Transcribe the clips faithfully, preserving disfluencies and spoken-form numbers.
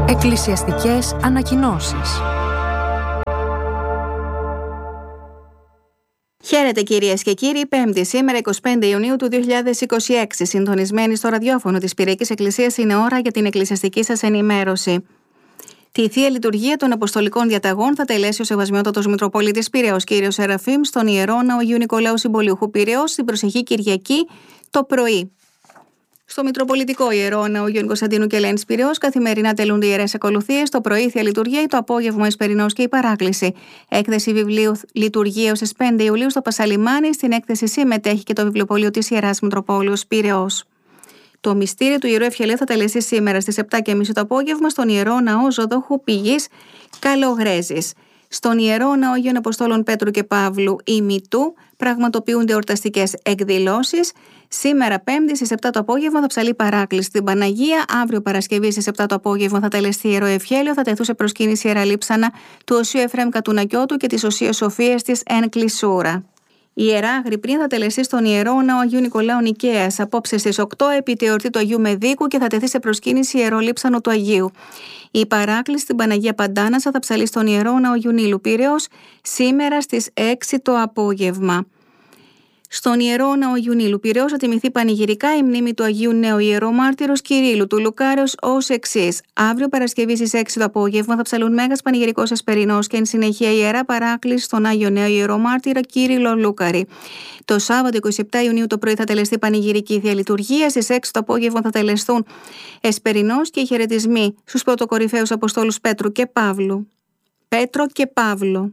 Εκκλησιαστικές ανακοινώσεις. Χαίρετε κυρίες και κύριοι, Πέμπτη σήμερα εικοστή πέμπτη Ιουνίου του δύο χιλιάδες είκοσι έξι. Συντονισμένοι στο ραδιόφωνο της Πυριακής Εκκλησίας, είναι ώρα για την εκκλησιαστική σας ενημέρωση. Τη Θεία Λειτουργία των Αποστολικών Διαταγών θα τελέσει ο Σεβασμιότατος Μητροπολίτης Πειραιώς κ. Σεραφείμ στον Ιερό Ναό Αγίου Νικολάου Συμπολιούχου Πειραιώς την προσεχή Κυριακή το πρωί. Στο Μητροπολιτικό Ιερό Ναό Αγίου Κωνσταντίνου και Ελένης Πειραιώς καθημερινά τελούνται ιερές ακολουθίες, το πρωί Θεία Λειτουργία, το απόγευμα Εσπερινός και η Παράκληση. Έκθεση βιβλίου Λειτουργία στις πέντε Ιουλίου στο Πασαλιμάνι. Στην έκθεση συμμετέχει και το βιβλιοπωλείο της Ιεράς Μητροπόλεως Πειραιώς. Το μυστήριο του Ιερού Ευχελαίου θα τελεστεί σήμερα στις επτά και μισή το απόγευμα στον Ιερό Ναό Ζωδόχου Πηγής Καλογρέζης. Στον Ιερό Ναό Αγίων Αποστόλων Πέτρου και Παύλου ημιτού πραγματοποιούνται εορταστικές εκδηλώσεις. Σήμερα Πέμπτη στις επτά το απόγευμα θα ψαλεί Παράκληση στην Παναγία. Αύριο Παρασκευή στις επτά το απόγευμα θα τελεστεί Ιερό Ευχέλαιο. Θα τεθούσε προς κίνηση Ιερά Λείψανα του Οσίου Εφραίμ Κατουνακιώτου και της Οσίας Σοφίας της Εν Κλεισούρα. Η Ιερά Αγρυπνία θα τελεστεί στον Ιερό Ναό Αγίου Νικολάου Νικαίας απόψε στις οκτώ επί τη εορτή του Αγίου Μεδίκου και θα τεθεί σε προσκύνηση Ιερό Λείψανο του Αγίου. Η Παράκληση στην Παναγία Παντάνασα θα ψαλεί στον Ιερό Ναό Αγίου Νείλου Πειραιώς σήμερα στις έξι το απόγευμα. Στον Ιερό Ναό Αγίου Νείλου Πειραιώς θα τιμηθεί πανηγυρικά η μνήμη του Αγίου Νέου Ιερομάρτυρος Κυρίλλου του Λουκάριος ως εξής. Αύριο Παρασκευή στις έξι το απόγευμα θα ψαλούν Μέγας Πανηγυρικός Εσπερινός και εν συνεχεία Ιερά Παράκληση στον Άγιο Νέο Ιερομάρτυρα Κύριλλο Λούκαρη. Το Σάββατο εικοστή επτά Ιουνίου το πρωί θα τελεστεί πανηγυρική Θεία Λειτουργία. Στις έξι το απόγευμα θα τελεστούν Εσπερινός και οι χαιρετισμοί στους πρωτοκορυφαίους Αποστόλους Πέτρου και Παύλου. Πέτρο και Παύλο.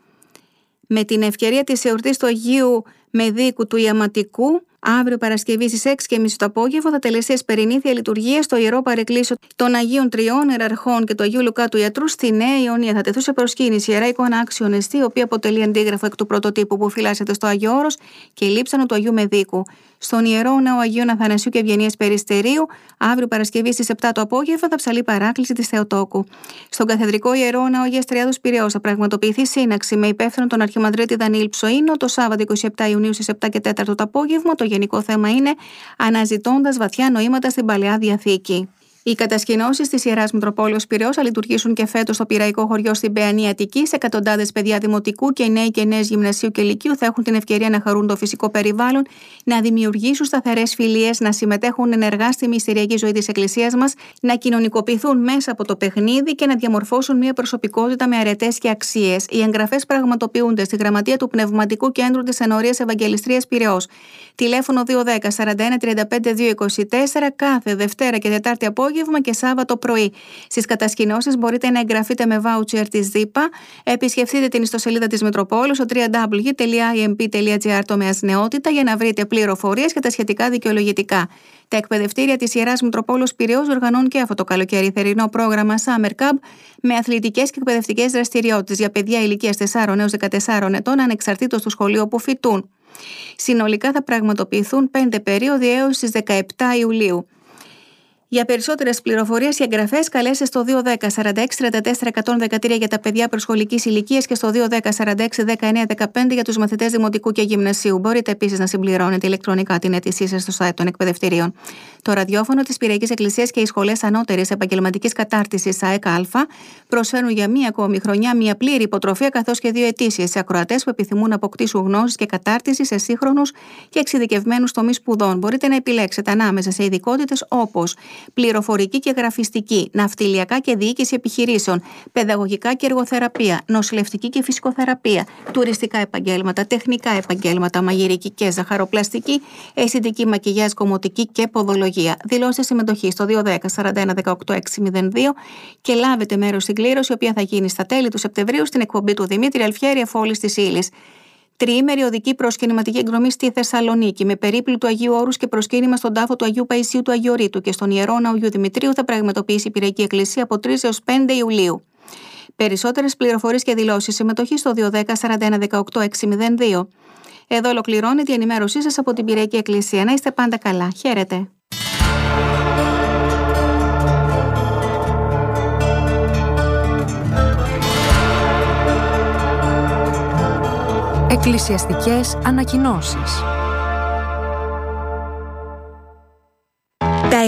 Με την ευκαιρία της εορτής του Αγίου Μεδίκου του Ιαματικού, αύριο Παρασκευή στις έξι και μισή το απόγευμα θα τελεστεί Εσπερινή Θεία Λειτουργία στο Ιερό Παρεκκλήσιο των Αγίων Τριών Ιεραρχών και του Αγίου Λουκά του Ιατρού στη Νέα Ιωνία. Θα τεθούσε προσκύνηση Ιερά Εικόνα Άξιον Εστί, η οποία αποτελεί αντίγραφο εκ του πρωτοτύπου που φυλάσσεται στο Άγιο Όρος και λείψανο του Αγίου Μεδίκου. Στον Ιερό Ναό Αγίων Αθανασίου και Ευγενίας Περιστερίου, αύριο Παρασκευή στις επτά το απόγευμα θα ψαλεί Παράκληση της Θεοτόκου. Στον Καθεδρικό Ιερό Ναό Αγίας Τριάδος Πειραιώς θα πραγματοποιηθεί σύναξη με υπεύθυνο τον Αρχιμανδρίτη Δανιήλ Ψοΐνο το Σάββατο εικοστή επτά Ιουνίου στις επτά και τέσσερα το απόγευμα. Το γενικό θέμα είναι αναζητώντας βαθιά νοήματα στην Παλαιά Διαθήκη. Οι κατασκηνώσεις της Ιεράς Μητροπόλεως Πειραιώς θα λειτουργήσουν και φέτος στο Πειραϊκό Χωριό στην Παιανία Αττικής. Εκατοντάδες παιδιά δημοτικού και νέοι και νέες γυμνασίου και λυκείου θα έχουν την ευκαιρία να χαρούν το φυσικό περιβάλλον, να δημιουργήσουν σταθερές φιλίες, να συμμετέχουν ενεργά στη μυστηριακή ζωή της Εκκλησίας μας, να κοινωνικοποιηθούν μέσα από το παιχνίδι και να διαμορφώσουν μια προσωπικότητα με αρετές και αξίες. Οι εγγραφές πραγματοποιούνται στη Γραμματεία του Πνευματικού Κέντρου της Ενορίας Ευαγγελιστρίας Πειραιώς. Τηλέφωνο δύο ένα μηδέν σαράντα ένα τριάντα πέντε δύο είκοσι τέσσερα κάθε Δευτέρα και Τετάρτη απόγευμα και Σάββατο πρωί. Στις κατασκηνώσεις μπορείτε να εγγραφείτε με βάουτσερ της ΔΥΠΑ. Επισκεφτείτε την ιστοσελίδα της Μητροπόλεως στο double-u double-u double-u τελεία άι εμ πι τελεία τζι άρ τομέας νεότητα για να βρείτε πληροφορίες και τα σχετικά δικαιολογητικά. Τα εκπαιδευτήρια της Ιεράς Μητροπόλεως Πειραιώς οργανώνουν και αυτό το καλοκαίρι θερινό πρόγραμμα Summer Camp με αθλητικές και εκπαιδευτικές δραστηριότητες για παιδιά ηλικίας τεσσάρων έως δεκατεσσάρων ετών ανεξαρτήτως του σχολείου όπου φοιτούν. Συνολικά θα πραγματοποιηθούν πέντε περίοδοι έως τις δεκαεπτά Ιουλίου. Για περισσότερες πληροφορίες και εγγραφές καλέστε στο δύο ένα μηδέν σαράντα έξι τριάντα τέσσερα εκατόν δεκατρία για τα παιδιά προσχολικής ηλικίας και στο δύο ένα μηδέν σαράντα έξι δεκαεννέα δεκαπέντε για τους μαθητές δημοτικού και γυμνασίου. Μπορείτε επίσης να συμπληρώνετε ηλεκτρονικά την αίτησή σας στο site των εκπαιδευτηρίων. Το ραδιόφωνο της Πυριακής Εκκλησίας και οι σχολές ανώτερης επαγγελματικής κατάρτισης ΑΕΚ Α προσφέρουν για μία ακόμη χρονιά μία πλήρη υποτροφία καθώς και δύο ετήσιες σε ακροατές που επιθυμούν να αποκτήσουν γνώσεις και κατάρτιση σε σύγχρονους και εξειδικευμένους τομείς σπουδών. Μπορείτε να επιλέξετε ανάμεσα σε ειδικότητες όπως πληροφορική και γραφιστική, ναυτιλιακά και διοίκηση επιχειρήσεων, παιδαγωγικά και εργοθεραπεία, νοσηλευτική και φυσικοθεραπεία, τουριστικά επαγγέλματα, τεχνικά επαγγέλματα, μαγειρική και ζαχαροπλαστική, αισθητική μακιγιάζ, κομμωτική και ποδολογία. Δηλώστε συμμετοχή στο δύο ένα μηδέν σαράντα ένα δεκαοκτώ έξι μηδέν δύο και λάβετε μέρος στην κλήρωση, η οποία θα γίνει στα τέλη του Σεπτεμβρίου στην εκπομπή του Δημήτρη Αλφιέρη Εφόλης της Ύλης. Τριήμερη οδική προσκυνηματική εκδρομή στη Θεσσαλονίκη με περίπλου του Αγίου Όρους και προσκύνημα στον τάφο του Αγίου Παϊσίου του Αγιορείτου και στον Ιερό Ναό Αγίου Δημητρίου θα πραγματοποιήσει η Πυριακή Εκκλησία από τρεις έως πέντε Ιουλίου. Περισσότερες πληροφορίες και δηλώσεις συμμετοχή στο δύο ένα μηδέν σαράντα ένα δεκαοκτώ έξι μηδέν δύο. Εδώ ολοκληρώνεται η ενημέρωσή σας από την Πυριακή Εκκλησία. Να είστε πάντα καλά. Χαίρετε. Εκκλησιαστικές ανακοινώσεις. Τα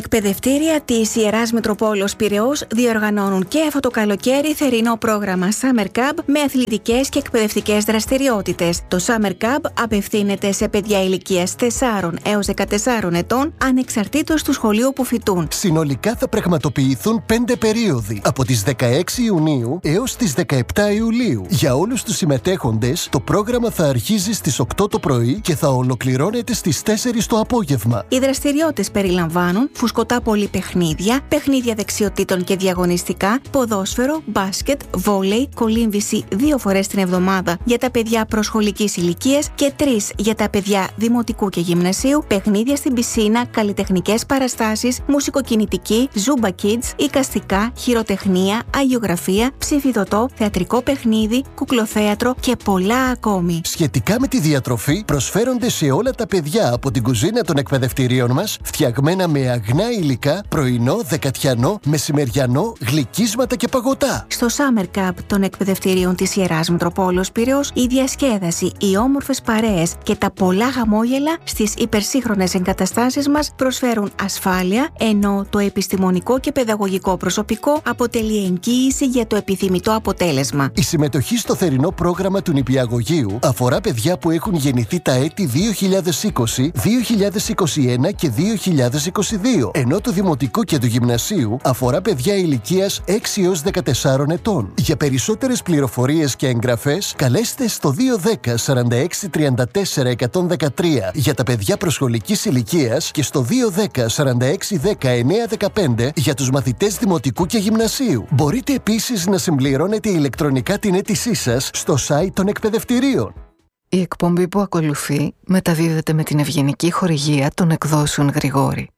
Εκπαιδευτήρια της Ιεράς Μητροπόλεως Πειραιώς διοργανώνουν και αυτό το καλοκαίρι θερινό πρόγραμμα Summer Camp με αθλητικές και εκπαιδευτικές δραστηριότητες. Το Summer Camp απευθύνεται σε παιδιά ηλικίας τεσσάρων έως δεκατεσσάρων ετών, ανεξαρτήτως του σχολείου που φοιτούν. Συνολικά θα πραγματοποιηθούν πέντε περίοδοι, από τις δεκαέξι Ιουνίου έως τις δεκαεπτά Ιουλίου. Για όλους τους συμμετέχοντες, το πρόγραμμα θα αρχίζει στις οκτώ το πρωί και θα ολοκληρώνεται στις τέσσερις το απόγευμα. Οι δραστηριότητες περιλαμβάνουν φουσκωτά πολυπαιχνίδια, παιχνίδια δεξιοτήτων και διαγωνιστικά, ποδόσφαιρο, μπάσκετ, βόλεϊ, κολύμβηση δύο φορές την εβδομάδα για τα παιδιά προσχολικής ηλικίας και τρεις για τα παιδιά δημοτικού και γυμνασίου, παιχνίδια στην πισίνα, καλλιτεχνικές παραστάσεις, μουσικοκινητική, Zumba Kids, εικαστικά, χειροτεχνία, αγιογραφία, ψηφιδωτό, θεατρικό παιχνίδι, κουκλοθέατρο και πολλά ακόμη. Σχετικά με τη διατροφή, προσφέρονται σε όλα τα παιδιά από την κουζίνα των εκπαιδευτηρίων μας, φτιαγμένα με αγνά υλικά, πρωινό, δεκατιανό, μεσημεριανό, γλυκίσματα και παγωτά. Στο Summer Camp των εκπαιδευτηρίων της Ιεράς Μητροπόλεως Πειραιώς, η διασκέδαση, οι όμορφες παρέες και τα πολλά χαμόγελα στις υπερσύγχρονες εγκαταστάσεις μας προσφέρουν ασφάλεια, ενώ το επιστημονικό και παιδαγωγικό προσωπικό αποτελεί εγγύηση για το επιθυμητό αποτέλεσμα. Η συμμετοχή στο θερινό πρόγραμμα του νηπιαγωγείου αφορά παιδιά που έχουν γεννηθεί τα έτη δύο χιλιάδες είκοσι, δύο χιλιάδες είκοσι ένα και δύο χιλιάδες είκοσι δύο, ενώ το δημοτικό και του γυμνασίου αφορά παιδιά ηλικίας έξι έως δεκατεσσάρων ετών. Για περισσότερες πληροφορίες και εγγραφές, καλέστε στο δύο δέκα σαράντα έξι τριάντα τέσσερα εκατόν δεκατρία για τα παιδιά προσχολικής ηλικίας και στο δύο δέκα σαράντα έξι δέκα εννιά δεκαπέντε για τους μαθητές δημοτικού και γυμνασίου. Μπορείτε επίσης να συμπληρώνετε ηλεκτρονικά την αίτησή σας στο site των εκπαιδευτηρίων. Η εκπομπή που ακολουθεί μεταδίδεται με την ευγενική χορηγία των εκδόσεων Γρηγόρη.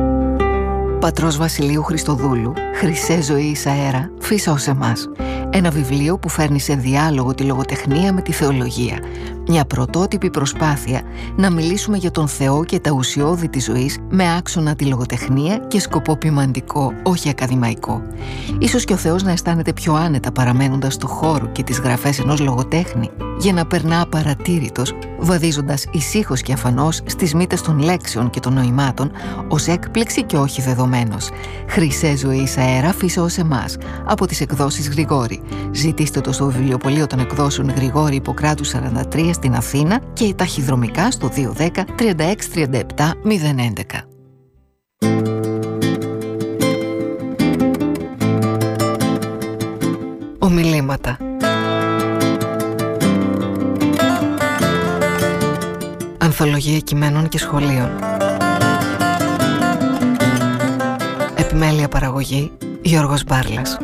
Πατρός Βασιλείου Χριστοδούλου, «Χρυσέ ζωή εις αέρα, φύσαως εμάς». Ένα βιβλίο που φέρνει σε διάλογο τη λογοτεχνία με τη θεολογία. Μια πρωτότυπη προσπάθεια να μιλήσουμε για τον Θεό και τα ουσιώδη της ζωής με άξονα τη λογοτεχνία και σκοπό ποιμαντικό, όχι ακαδημαϊκό. Ίσως και ο Θεός να αισθάνεται πιο άνετα παραμένοντας στο χώρο και τις γραφές ενός λογοτέχνη, για να περνά απαρατήρητος, βαδίζοντας ησύχως και αφανώς στις μύτες των λέξεων και των νοημάτων, ως έκπληξη και όχι δεδομένος. «Χρυσέ ζωή εις αέρα, φύσαως εμάς», από τις εκδόσεις Γρηγόρη. Ζητήστε το στο βιβλιοπωλείο των εκδόσεων Γρηγόρη Ιπποκράτου σαράντα τρία στην Αθήνα και ταχυδρομικά στο δύο δέκα τριάντα έξι τριάντα επτά μηδέν έντεκα. Ομιλήματα. Ανθολογία κειμένων και σχολείων. Επιμέλεια παραγωγή Γιώργος Μπάρλας.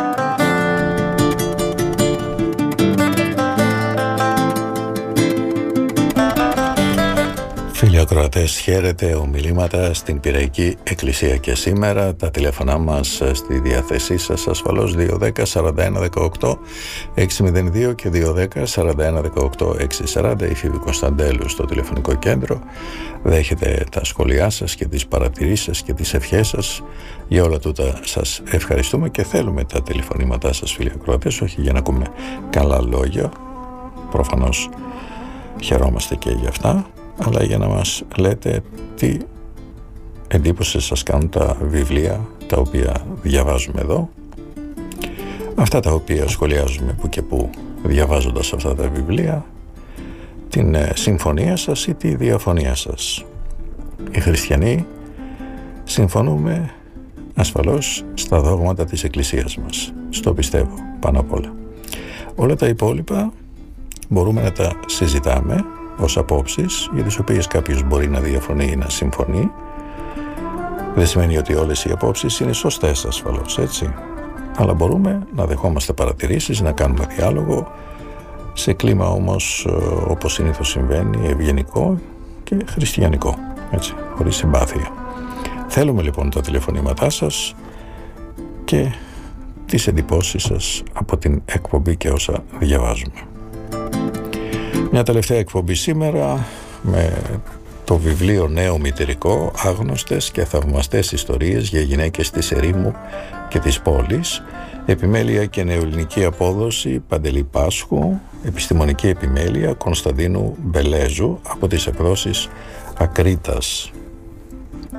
Φίλοι ακροατές, χαίρετε. Ομιλήματα στην Πειραϊκή Εκκλησία και σήμερα. Τα τηλέφωνά μας στη διάθεσή σας ασφαλώς δύο δέκα σαράντα ένα δεκαοκτώ εξακόσια δύο και δύο δέκα σαράντα ένα δεκαοκτώ εξακόσια σαράντα. Η Φίβη Κωνσταντέλου στο τηλεφωνικό κέντρο. Δέχεται τα σχόλιά σας και τις παρατηρήσεις σας και τις ευχές σας. Για όλα τούτα σας ευχαριστούμε και θέλουμε τα τηλεφωνήματά σας, φίλοι ακροατές, όχι για να ακούμε καλά λόγια. Προφανώς χαιρόμαστε και για αυτά, αλλά για να μας λέτε τι εντύπωση σας κάνουν τα βιβλία τα οποία διαβάζουμε εδώ, αυτά τα οποία σχολιάζουμε που και που διαβάζοντας αυτά τα βιβλία, την συμφωνία σας ή τη διαφωνία σας. Οι χριστιανοί συμφωνούμε ασφαλώς στα δόγματα της Εκκλησίας μας, στο πιστεύω πάνω απ' όλα. Όλα τα υπόλοιπα μπορούμε να τα συζητάμε ως απόψεις, για τις οποίες κάποιος μπορεί να διαφωνεί ή να συμφωνεί. Δεν σημαίνει ότι όλες οι απόψεις είναι σωστές ασφαλώς, έτσι. Αλλά μπορούμε να δεχόμαστε παρατηρήσεις, να κάνουμε διάλογο, σε κλίμα όμως, όπως συνήθως συμβαίνει, ευγενικό και χριστιανικό, έτσι, χωρίς συμπάθεια. Θέλουμε λοιπόν τα τηλεφωνήματά σας και τις εντυπώσεις σας από την εκπομπή και όσα διαβάζουμε. Μια τελευταία εκπομπή σήμερα με το βιβλίο Νέο Μητερικό, άγνωστες και θαυμαστές ιστορίες για γυναίκες της ερήμου και της πόλης, επιμέλεια και νεοελληνική απόδοση Παντελή Πάσχου, επιστημονική επιμέλεια Κωνσταντίνου Μπελέζου από τις εκδόσεις Ακρίτας.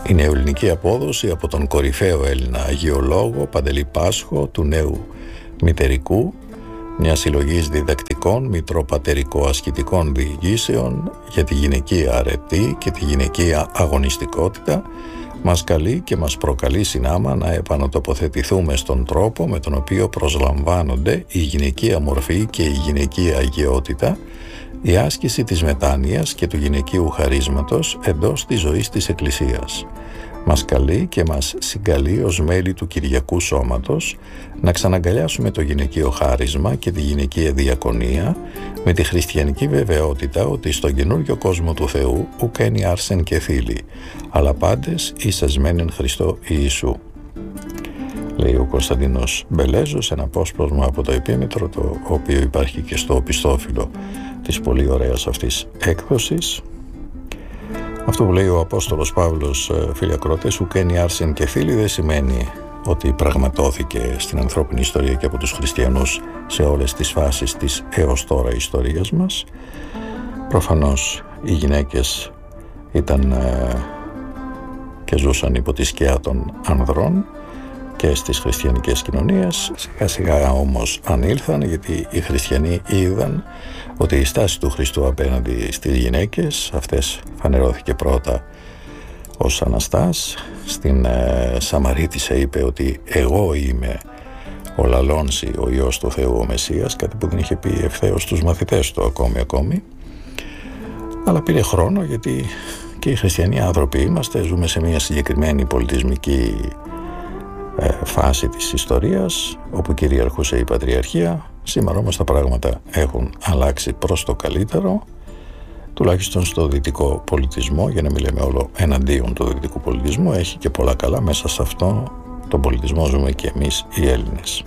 Η νεοελληνική απόδοση από τον κορυφαίο Έλληνα αγιολόγο Παντελή Πάσχο του Νέου Μητερικού, μια συλλογής διδακτικών μητροπατερικο-ασκητικών διηγήσεων για τη γυναικεία αρετή και τη γυναικεία αγωνιστικότητα, μας καλεί και μας προκαλεί συνάμα να επανατοποθετηθούμε στον τρόπο με τον οποίο προσλαμβάνονται η γυναικεία μορφή και η γυναικεία αγιότητα, η άσκηση της μετάνοιας και του γυναικείου χαρίσματος εντός της ζωής της Εκκλησίας. Μας καλεί και μας συγκαλεί ως μέλη του Κυριακού Σώματος να ξαναγκαλιάσουμε το γυναικείο χάρισμα και τη γυναικεία διακονία με τη χριστιανική βεβαιότητα ότι στον καινούριο κόσμο του Θεού ουκένει άρσεν και θήλη, αλλά πάντες εισασμένεν Χριστό Ιησού. Λέει ο Κωνσταντίνος Μπελέζος, ένα απόσπασμα από το Επίμετρο, το οποίο υπάρχει και στο οπιστόφυλλο της πολύ ωραίας αυτής έκδοσης. Αυτό που λέει ο Απόστολος Παύλος, φίλοι ακροατές, ουκένει άρσεν και θήλη, δεν σημαίνει ότι πραγματώθηκε στην ανθρώπινη ιστορία και από τους χριστιανούς σε όλες τις φάσεις της έως τώρα ιστορίας μας. Προφανώς οι γυναίκες ήταν ε, και ζούσαν υπό τη σκιά των ανδρών και στις χριστιανικές κοινωνίες. Σιγά σιγά όμως ανήλθαν, γιατί οι χριστιανοί είδαν ότι η στάση του Χριστού απέναντι στις γυναίκες, αυτές φανερώθηκε πρώτα ως Αναστάς. Στην ε, Σαμαρίτισσα είπε ότι εγώ είμαι ο Λαλόνσι, ο Υιός του Θεού, ο Μεσσίας, κάτι που δεν είχε πει ευθέως στους μαθητές του ακόμη ακόμη. Αλλά πήρε χρόνο, γιατί και οι χριστιανοί άνθρωποι είμαστε, ζούμε σε μια συγκεκριμένη πολιτισμική ε, φάση της ιστορίας, όπου κυριαρχούσε η πατριαρχία. Σήμερα όμως τα πράγματα έχουν αλλάξει προς το καλύτερο, τουλάχιστον στο δυτικό πολιτισμό, για να μην λέμε όλο εναντίον του δυτικού πολιτισμού. Έχει και πολλά καλά, μέσα σε αυτό τον πολιτισμό ζούμε και εμείς οι Έλληνες.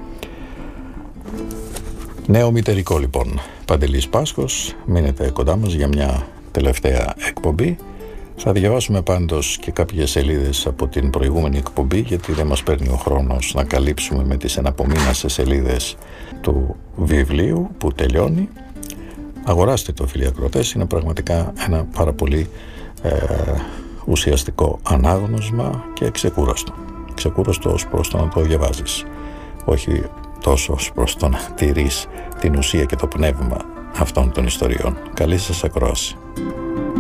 Νέο μητερικό λοιπόν, Παντελής Πάσχος, μείνετε κοντά μας για μια τελευταία εκπομπή. Θα διαβάσουμε πάντως και κάποιες σελίδες από την προηγούμενη εκπομπή, γιατί δεν μας παίρνει ο χρόνος να καλύψουμε με τις εναπομείνασες σελίδες του βιβλίου που τελειώνει. Αγοράστε το, φίλοι ακροατές, είναι πραγματικά ένα πάρα πολύ ε, ουσιαστικό ανάγνωσμα και ξεκούραστο. Ξεκούραστο ως προς το να το διαβάζεις, όχι τόσο ως προς το να τηρείς την ουσία και το πνεύμα αυτών των ιστοριών. Καλή σας ακρόαση.